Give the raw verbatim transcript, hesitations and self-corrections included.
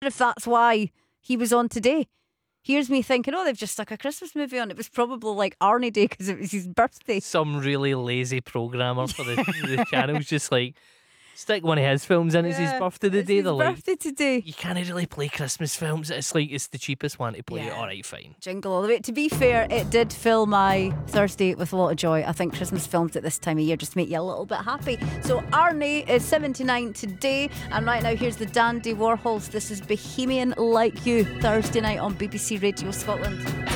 if that's why he was on today. Here's me thinking, oh, they've just stuck a Christmas movie on. It was probably like Arnie Day because it was his birthday. Some really lazy programmer for the, the channel's just like, stick one of his films in. It's his Yeah, birthday today. It's his They're like, birthday today. you can't really play Christmas films. It's like it's the cheapest one to play. Yeah. All right, fine. Jingle all the way. To be fair, it did fill my Thursday with a lot of joy. I think Christmas films at this time of year just make you a little bit happy. So Arnie is seventy-nine today, and right now here's the Dandy Warhols. This is Bohemian Like You, Thursday night on B B C Radio Scotland.